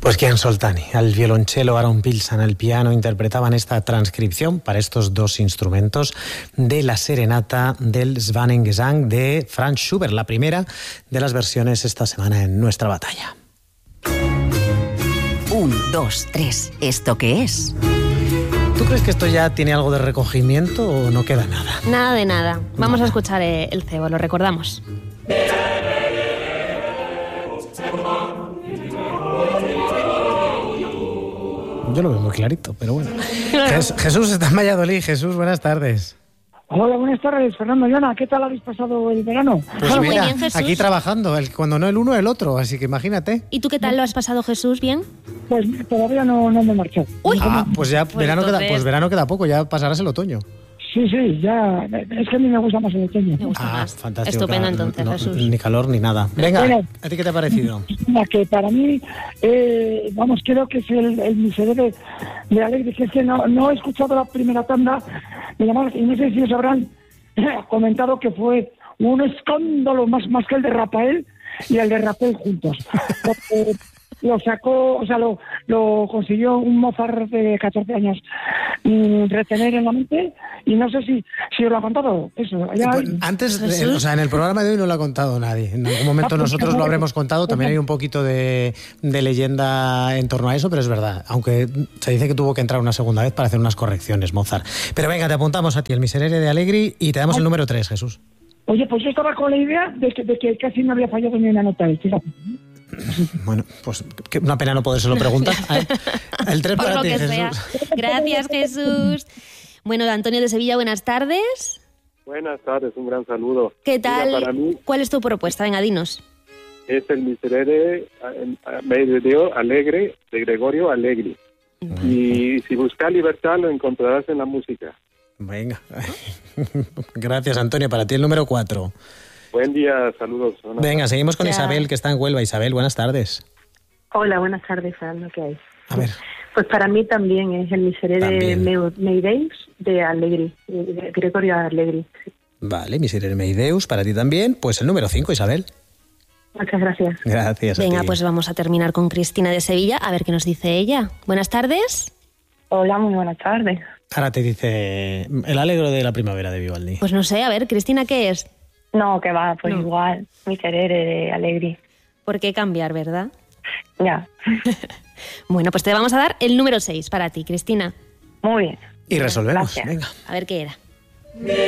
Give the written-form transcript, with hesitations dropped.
Pues Kian Soltani, al violonchelo, Aaron Pilsan al piano, interpretaban esta transcripción para estos dos instrumentos de la serenata del Schwanengesang de Franz Schubert, la primera de las versiones esta semana en Nuestra Batalla. 1, 2, 3, ¿esto qué es? ¿Tú crees que esto ya tiene algo de recogimiento o no queda nada? Nada de nada. Vamos a escuchar el cebo, lo recordamos. Yo lo veo muy clarito, pero bueno. Jesús está en Valladolid. Jesús, buenas tardes. Hola, buenas tardes, Fernando y Ana. ¿Qué tal habéis pasado el verano? Pues muy mira, bien, Jesús. aquí trabajando, cuando no el uno, el otro, así que imagínate. ¿Y tú qué tal lo has pasado, Jesús? ¿Bien? Pues todavía no me he marchado. Uy. Pues ya Pues verano entonces- verano queda poco, ya pasarás el otoño. Sí, ya. Es que a mí me gusta más el otoño. Me gusta más. Fantástico. Estupendo, claro, entonces, no, Jesús. Ni calor ni nada. Venga, Bueno. ¿a ti qué te ha parecido? Que para mí, creo que es el miserere de Alegre, que es que no he escuchado la primera tanda, y no sé si os habrán comentado que fue un escándalo más que el de Rafael y el de Rafael juntos. Porque lo sacó, o sea, lo consiguió un Mozart de 14 años retener en la mente, y no sé si os lo ha contado eso. Pues antes, en el programa de hoy no lo ha contado nadie. En algún momento nosotros lo habremos contado. También hay un poquito de leyenda en torno a eso, pero es verdad. Aunque se dice que tuvo que entrar una segunda vez para hacer unas correcciones, Mozart. Pero venga, te apuntamos a ti el Miserere de Allegri y te damos el número 3, Jesús. Oye, pues yo estaba con la idea de que casi no había fallado ni una nota. Fíjate. Bueno, pues qué una pena no podérselo preguntar. El 3 Por para lo ti, que Jesús. sea. Gracias, Jesús. Bueno, Antonio de Sevilla, buenas tardes. Buenas tardes, un gran saludo. ¿Qué tal? Mira, para mí ¿Cuál es tu propuesta? Venga, dinos. es el Miserere medio alegre de Gregorio Allegri. Y si buscas libertad lo encontrarás en la música. Venga. Gracias, Antonio. Para ti el número 4. Buen día, saludos. Venga, seguimos con Ya. Isabel, que está en Huelva. Isabel, buenas tardes. Hola, buenas tardes, Fernando, ¿qué hay? A ver. Pues para mí también es el Miserere También. Meideus de Allegri, de Gregorio Allegri. Sí. Vale, Miserere Meideus, para ti también. Pues el número 5, Isabel. Muchas gracias. Gracias. Venga, a ti. pues vamos a terminar con Cristina de Sevilla, a ver qué nos dice ella. Buenas tardes. Hola, muy buenas tardes. Ahora te dice el alegro de la primavera de Vivaldi. Pues no sé, a ver, Cristina, ¿qué es? No, que va, pues No. igual, Miserere de Allegri. ¿Por qué cambiar, verdad? Ya, Bueno, pues te vamos a dar el número 6 para ti, Cristina. muy bien. Y resolvemos. Gracias. Venga. A ver qué era.